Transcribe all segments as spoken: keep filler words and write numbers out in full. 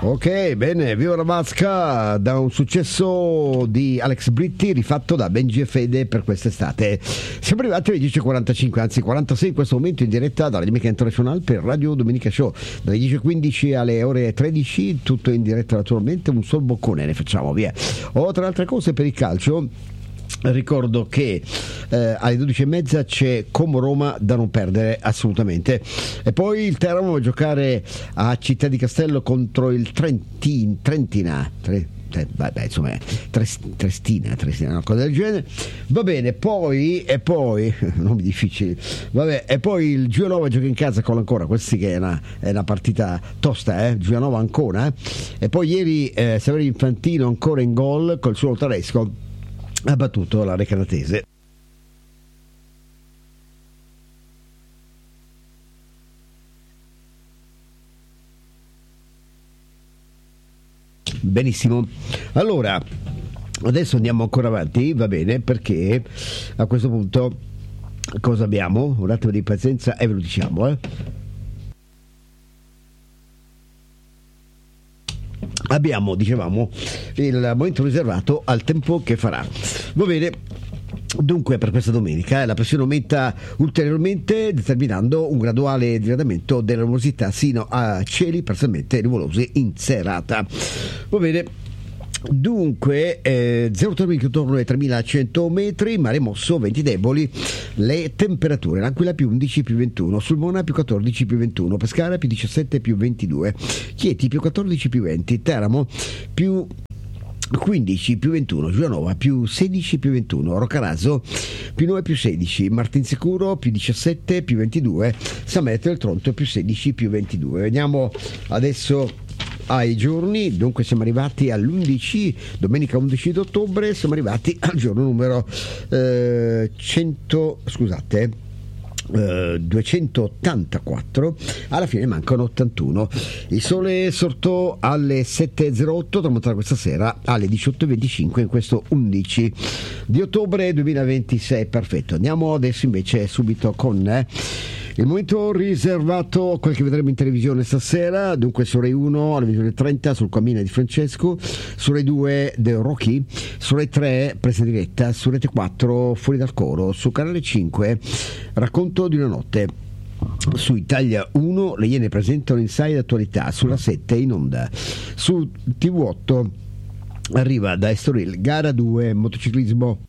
Ok, bene, Viva la Vasca, da un successo di Alex Britti rifatto da Benji e Fede per quest'estate. Siamo arrivati alle dieci e quarantacinque, anzi quarantasei in questo momento, in diretta dalla Domenica International per Radio Domenica Show, dalle dieci e quindici alle ore tredici, tutto in diretta naturalmente, un sol boccone ne facciamo, via. O tra altre cose per il calcio, ricordo che eh, alle dodici e mezza c'è Como Roma da non perdere assolutamente, e poi il Teramo va a giocare a Città di Castello contro il Trentin, Trentina tre, tre, vabbè, insomma Trestina, Trestina, una cosa del genere, va bene. Poi e poi nomi difficili, vabbè, e poi il Giulianova gioca in casa con l'Ancona, questa che è una, è una partita tosta, eh? Giulianova Ancona, eh? E poi ieri eh, Saverio Infantino ancora in gol col suo tedesco ha battuto la Recanatese. Benissimo, allora adesso andiamo ancora avanti, va bene, perché a questo punto cosa abbiamo? Un attimo di pazienza e ve lo diciamo, eh. Abbiamo, dicevamo, il momento riservato al tempo che farà. Va bene. Dunque, per questa domenica eh, la pressione aumenta ulteriormente, determinando un graduale diradamento della nuvolosità sino a cieli parzialmente nuvolosi in serata. Va bene. Dunque, eh, zero termico intorno ai tremilacento metri, mare mosso, venti deboli, le temperature, l'Aquila più undici più ventuno, Sulmona più quattordici più ventuno, Pescara più diciassette più ventidue, Chieti più quattordici più venti, Teramo più quindici più ventuno, Giulianova più sedici più ventuno, Roccaraso più nove più sedici, Martinsicuro più diciassette più ventidue, San Benedetto del Tronto più sedici più ventidue. Vediamo adesso ai giorni. Dunque siamo arrivati all'undici, domenica undici di ottobre, siamo arrivati al giorno numero eh, cento, scusate Uh, duecentottantaquattro, alla fine mancano ottantuno. Il sole sortò alle sette e zero otto, tramonterà questa sera alle diciotto e venticinque in questo undici di ottobre duemilaventisei. Perfetto, andiamo adesso invece subito con eh, il momento riservato a quel che vedremo in televisione stasera. Dunque su Rai uno alle ventitré e trenta sul Cammino di Francesco, su Rai due The Rocky, su Rai tre presa diretta, su Rete quattro Fuori dal coro, su Canale cinque Racconto di una notte, su Italia uno Le Iene presentano Inside Attualità, sulla sette in onda, su T V otto arriva da Estoril gara due motociclismo.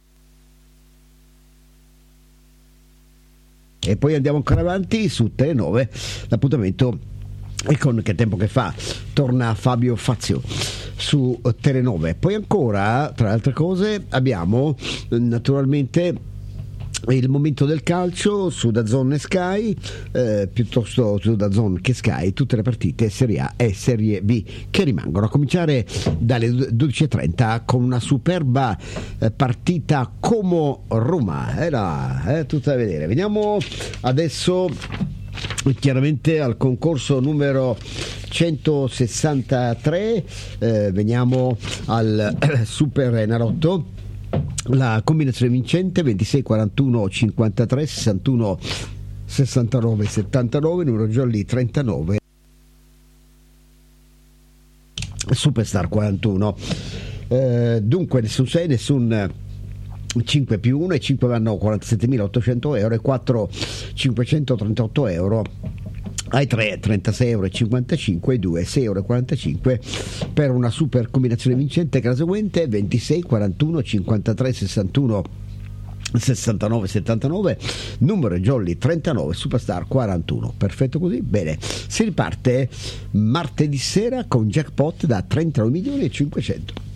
E poi andiamo ancora avanti su Telenove, l'appuntamento è con Che tempo che fa, torna Fabio Fazio su Telenove. Poi ancora, tra le altre cose, abbiamo naturalmente il momento del calcio su DAZN e Sky, eh, piuttosto su DAZN che Sky, tutte le partite Serie A e Serie B che rimangono, a cominciare dalle dodici e trenta con una superba eh, partita Como Roma, era eh, tutta da vedere. Veniamo adesso chiaramente al concorso numero centosessantatré, eh, veniamo al eh, Super Enalotto. La combinazione vincente ventisei quarantuno cinquantatré sessantuno sessantanove settantanove, numero jolly trentanove, Superstar quarantuno. Eh, dunque nessun sei, nessun cinque più uno, e cinque vanno quarantasettemilaottocento euro e quattro cinquecentotrentotto euro. Ai tre trentasei euro e cinquantacinque, e due sei euro e quarantacinque per una super combinazione vincente che è la seguente: ventisei quarantuno cinquantatré sessantuno sessantanove settantanove, numero jolly trentanove, Superstar quarantuno. Perfetto così, bene. Si riparte martedì sera con jackpot da trentanove milioni e cinquecento.